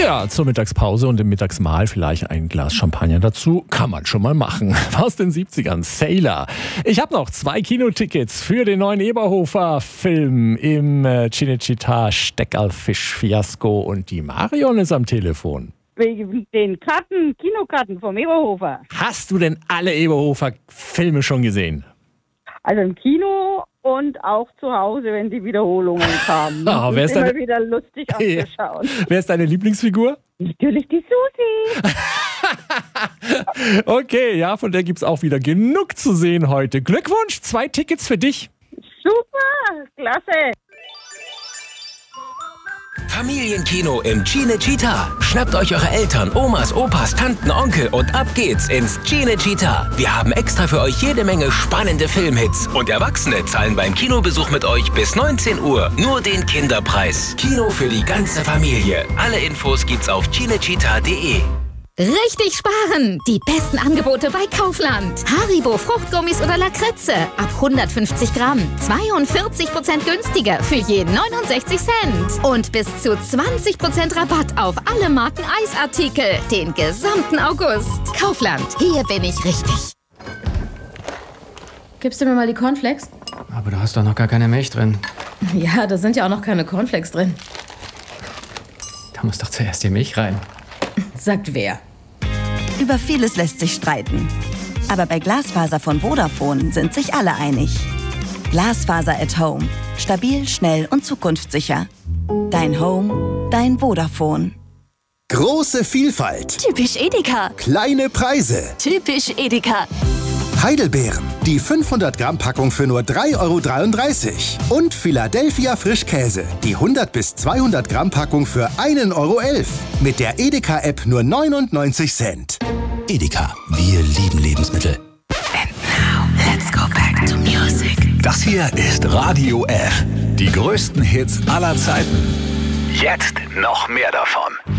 Ja, zur Mittagspause und im Mittagsmahl vielleicht ein Glas Champagner dazu. Kann man schon mal machen. Aus den 70ern, Sailor. Ich habe noch 2 Kinotickets für den neuen Eberhofer-Film im Cinecittà Steckerlfisch-Fiasko. Und die Marion ist am Telefon. Wegen den Kinokarten vom Eberhofer. Hast du denn alle Eberhofer-Filme schon gesehen? Also im Kino und auch zu Hause, wenn die Wiederholungen kamen. Oh, ist immer wieder lustig anzuschauen. Wer ist deine Lieblingsfigur? Natürlich die Susi. Okay, ja, von der gibt's auch wieder genug zu sehen heute. Glückwunsch, 2 Tickets für dich. Super, klasse. Familienkino im Cinecittà. Schnappt euch eure Eltern, Omas, Opas, Tanten, Onkel und ab geht's ins Cinecittà. Wir haben extra für euch jede Menge spannende Filmhits. Und Erwachsene zahlen beim Kinobesuch mit euch bis 19 Uhr nur den Kinderpreis. Kino für die ganze Familie. Alle Infos gibt's auf cinecittà.de. Richtig sparen! Die besten Angebote bei Kaufland. Haribo Fruchtgummis oder Lakritze ab 150 Gramm. 42% günstiger für je 69 Cent. Und bis zu 20% Rabatt auf alle Marken Eisartikel. Den gesamten August. Kaufland, hier bin ich richtig. Gibst du mir mal die Cornflakes? Aber du hast doch noch gar keine Milch drin. Ja, da sind ja auch noch keine Cornflakes drin. Da muss doch zuerst die Milch rein. Sagt wer? Über vieles lässt sich streiten. Aber bei Glasfaser von Vodafone sind sich alle einig. Glasfaser at Home. Stabil, schnell und zukunftssicher. Dein Home, dein Vodafone. Große Vielfalt. Typisch Edeka. Kleine Preise. Typisch Edeka. Heidelbeeren. Die 500 Gramm Packung für nur 3,33 €. Und Philadelphia Frischkäse. Die 100 bis 200 Gramm Packung für 1,11 € Mit der Edeka-App nur 99 Cent. Edeka, wir lieben Lebensmittel. And now, let's go back to music. Das hier ist Radio F. Die größten Hits aller Zeiten. Jetzt noch mehr davon.